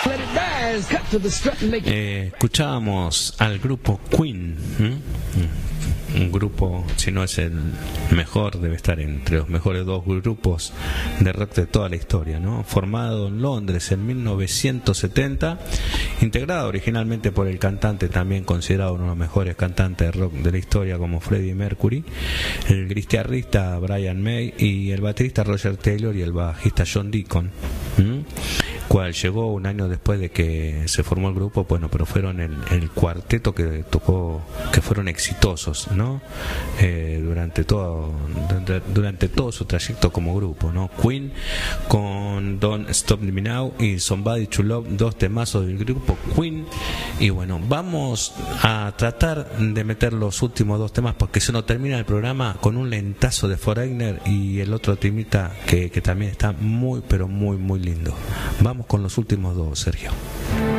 Escuchábamos al grupo Queen, un grupo, si no es el mejor, debe estar entre los mejores dos grupos de rock de toda la historia, ¿no? Formado en Londres en 1970, integrado originalmente por el cantante, también considerado uno de los mejores cantantes de rock de la historia, como Freddie Mercury, el guitarrista Brian May y el baterista Roger Taylor y el bajista John Deacon, cual llegó un año después de que se formó el grupo. Bueno, pero fueron el cuarteto que tocó, que fueron exitosos, ¿no? Durante todo su trayecto como grupo, ¿no? Queen con Don't Stop Me Now y Somebody to Love, dos temazos del grupo Queen. Y bueno, vamos a tratar de meter los últimos dos temas porque se nos termina el programa con un lentazo de Foreigner y el otro temita que también está muy pero muy muy lindo. Vamos con los últimos dos, Sergio.